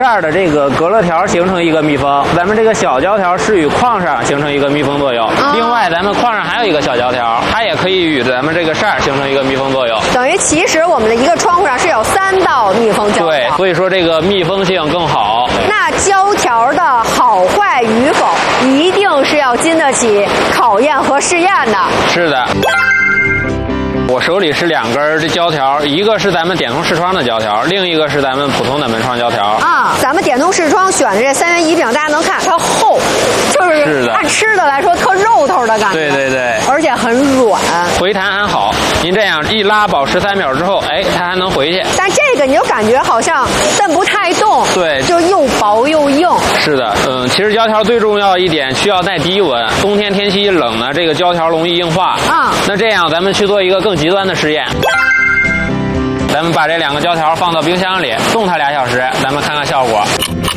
这儿的这个隔热条形成一个密封，咱们这个小胶条是与框上形成一个密封作用。另外，咱们框上还有一个小胶条，它也可以与咱们这个扇形成一个密封作用。 等于其实我们的一个窗户上是有3道密封胶条。 对，所以说这个密封性更好。 那胶条的好坏与否，一定是要经得起考验和试验的。 是的。我手里是2根这胶条，一个是咱们点通视窗的胶条，另一个是咱们普通的门窗胶条。 啊，咱们点通视窗选的这3元一饼，大家能看它厚，就是按吃的来说特肉头的感觉。 对对对， 而且很软， 回弹很好。您这样一拉保13秒之后，哎，它还能回去。 但这个你就感觉好像蹬不太动， 对， 就又薄又硬。 是的，其实胶条最重要一点需要耐低温，冬天天气一冷呢，这个胶条容易硬化。 啊， 那这样咱们去做一个更极端的实验。咱们把这2个胶条放到冰箱里，冻它2小时，咱们看看效果。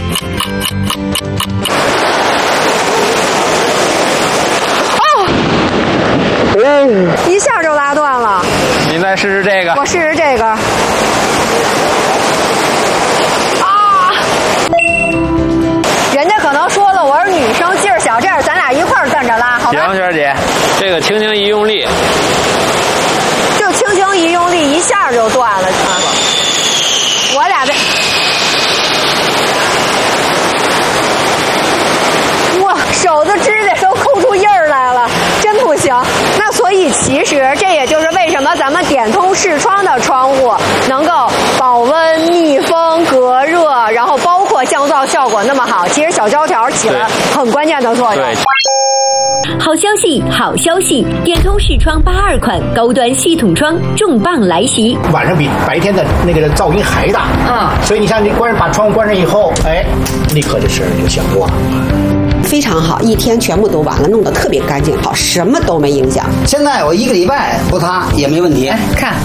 一下就拉断了。 您再试试这个。 我试试这个。啊！人家可能说了我是女生，劲儿小，这样咱俩一块儿跟着拉，好吧？ 行，娟姐，这个轻轻一用力， 就轻轻一用力，一下就断了。我俩这，哇，手的指甲都抠出印儿来了，真不行。那所以其实这也就是为什么咱们点通视窗的窗户能够保温、密封、隔热，然后包括降噪效果那么好。其实小胶条起了很关键的作用。 对。 好消息，好消息！点通视窗82款高端系统窗重磅来袭， 晚上比白天的那个噪音还大。所以你像你把窗户关上以后，哎，立刻这声就小过了。 非常好，一天全部都完了，弄得特别干净，好，什么都没影响。 现在我1个礼拜不擦也没问题。 哎，看。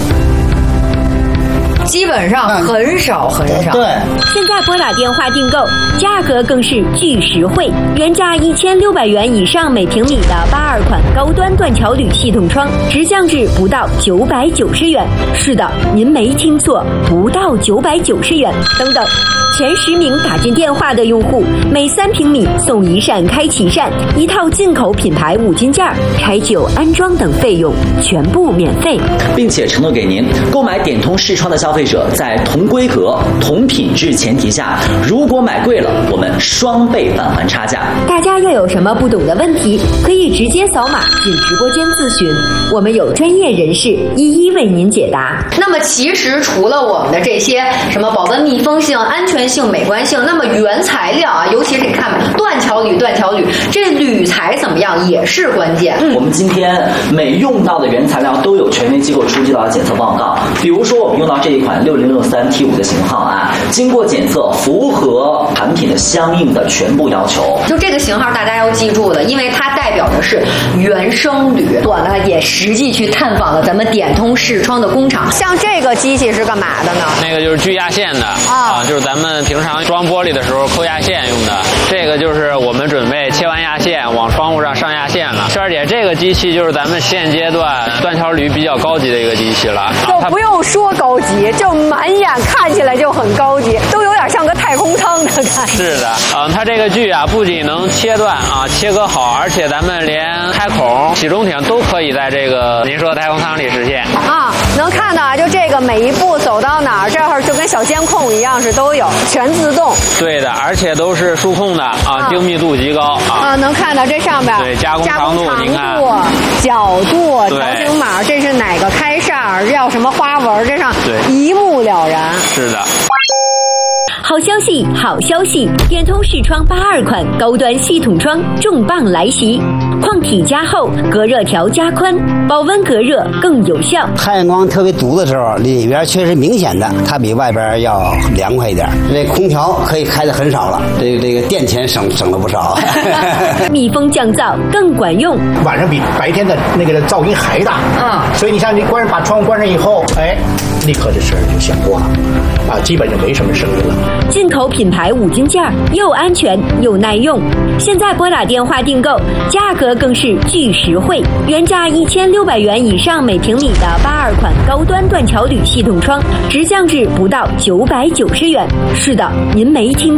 基本上很少很少。 对， 现在拨打电话订购，价格更是巨实惠，原价1600元以上每平米的82款高端断桥铝系统窗，直降至不到990元。是的，您没听错，不到990元。等等，前10名打进电话的用户，每3平米送1扇开启扇，1套进口品牌5金件，开酒、安装等费用全部免费， 并且承诺给您购买点通视窗的消费者，在同规格、同品质前提下，如果买贵了，我们双倍返还差价。 大家要有什么不懂的问题，可以直接扫码进直播间咨询，我们有专业人士一一为您解答。 那么其实除了我们的这些什么保温密封性、安全性、美观性，那么原材料啊，尤其是你看断桥铝，这铝材怎么样也是关键。 我们今天每用到的原材料都有权威机构出具到检测报告，比如说我们用到这一款6063 T5的型号啊，经过检测符合产品的相应的全部要求。 就这个型号大家要记住的，因为它代表的是原生铝。我呢也实际去探访了咱们点通视窗的工厂。 像这个机器是干嘛的呢？ 那个就是锯压线的啊，就是咱们平常装玻璃的时候抠压线用的。这个就是我们准备切完压线往窗户上上压线了。娟儿姐，这个机器就是咱们现阶段断桥铝比较高级的一个机器了。 就不用说高级，就满眼看起来就很高级，都有点像个太空舱的感觉。 是的，它这个锯啊，不仅能切断啊，切割好，而且咱们连开孔、起中挺都可以在这个您说的太空舱里实现啊。能看到啊，就这个每一步走到哪儿，这儿就跟小监控一样，是都有全自动。 对的，而且都是数控的啊，精密度极高啊。 能看到这上边对加工长度，您看角度、条形码，这是哪个开扇，要什么花纹，这上一目了然。 是的。 好消息，好消息！点通视窗82款高端系统窗重磅来袭，矿体加厚，隔热条加宽，保温隔热更有效。 太阳光特别毒的时候，里边确实明显的，它比外边要凉快一点。这空调可以开的很少了，这个电钱省了不少。 密封降噪更管用， 晚上比白天的那个噪音还大。所以你像你把窗户关上以后，哎，立刻这声就小过了，啊，基本就没什么声音了。 进口品牌5金件，又安全又耐用。现在拨打电话订购，价格更是巨实惠，原价1600元以上每平米的82款高端断桥铝系统窗，直降至不到990元。是的，您没听